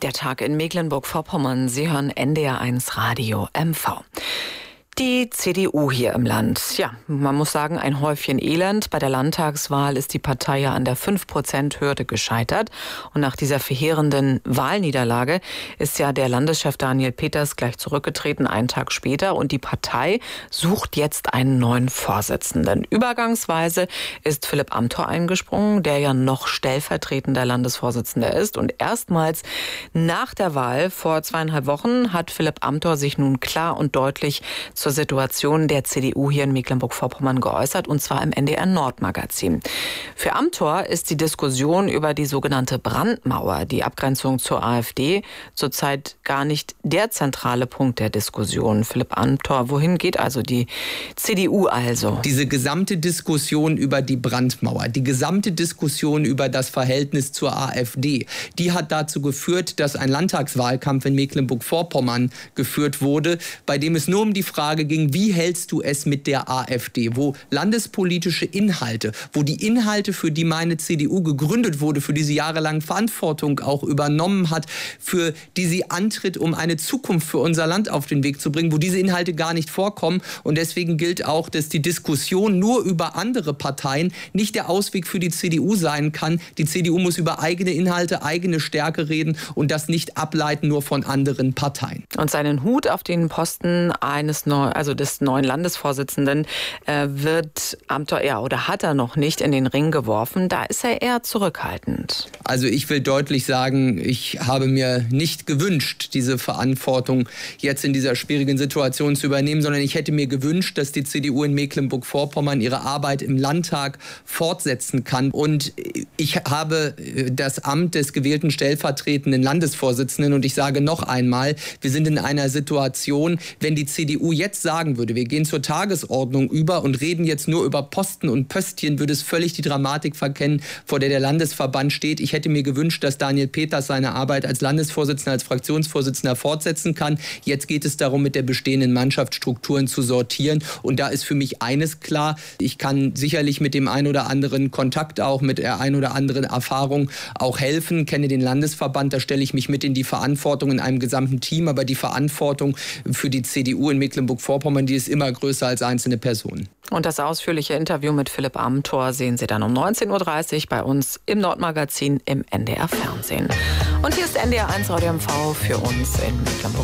Der Tag in Mecklenburg-Vorpommern. Sie hören NDR1 Radio MV. Die CDU hier im Land. Ja, man muss sagen, ein Häufchen Elend. Bei der Landtagswahl ist die Partei ja an der 5%-Hürde gescheitert. Und nach dieser verheerenden Wahlniederlage ist ja der Landeschef Daniel Peters gleich zurückgetreten, einen Tag später. Und die Partei sucht jetzt einen neuen Vorsitzenden. Übergangsweise ist Philipp Amthor eingesprungen, der ja noch stellvertretender Landesvorsitzender ist. Und erstmals nach der Wahl vor 2,5 Wochen hat Philipp Amthor sich nun klar und deutlich zur Situation der CDU hier in Mecklenburg-Vorpommern geäußert, und zwar im NDR-Nord-Magazin. Für Amthor ist die Diskussion über die sogenannte Brandmauer, die Abgrenzung zur AfD, zurzeit gar nicht der zentrale Punkt der Diskussion. Philipp Amthor, wohin geht also die CDU also? Diese gesamte Diskussion über die Brandmauer, die gesamte Diskussion über das Verhältnis zur AfD, die hat dazu geführt, dass ein Landtagswahlkampf in Mecklenburg-Vorpommern geführt wurde, bei dem es nur um die Frage ging, wie hältst du es mit der AfD, wo landespolitische Inhalte, wo die Inhalte, für die meine CDU gegründet wurde, für die sie jahrelang Verantwortung auch übernommen hat, für die sie antritt, um eine Zukunft für unser Land auf den Weg zu bringen, wo diese Inhalte gar nicht vorkommen. Und deswegen gilt auch, dass die Diskussion nur über andere Parteien nicht der Ausweg für die CDU sein kann. Die CDU muss über eigene Inhalte, eigene Stärke reden und das nicht ableiten nur von anderen Parteien. Und seinen Hut auf den Posten des neuen Landesvorsitzenden wird Amthor hat er noch nicht in den Ring geworfen. Da ist er eher zurückhaltend. Also ich will deutlich sagen, ich habe mir nicht gewünscht, diese Verantwortung jetzt in dieser schwierigen Situation zu übernehmen, sondern ich hätte mir gewünscht, dass die CDU in Mecklenburg-Vorpommern ihre Arbeit im Landtag fortsetzen kann. Und ich habe das Amt des gewählten stellvertretenden Landesvorsitzenden, und ich sage noch einmal, wir sind in einer Situation, wenn die CDU jetzt sagen würde, wir gehen zur Tagesordnung über und reden jetzt nur über Posten und Pöstchen, würde es völlig die Dramatik verkennen, vor der Landesverband steht. Ich hätte mir gewünscht, dass Daniel Peters seine Arbeit als Landesvorsitzender, als Fraktionsvorsitzender fortsetzen kann. Jetzt geht es darum, mit der bestehenden Mannschaftsstrukturen zu sortieren. Und da ist für mich eines klar: Ich kann sicherlich mit dem ein oder anderen Kontakt, auch mit der ein oder anderen Erfahrung auch helfen, kenne den Landesverband, da stelle ich mich mit in die Verantwortung in einem gesamten Team. Aber die Verantwortung für die CDU in Mecklenburg-Vorpommern, die ist immer größer als einzelne Personen. Und das ausführliche Interview mit Philipp Amthor sehen Sie dann um 19:30 Uhr bei uns im Nordmagazin im NDR Fernsehen. Und hier ist NDR1 Radio MV für uns in Mecklenburg.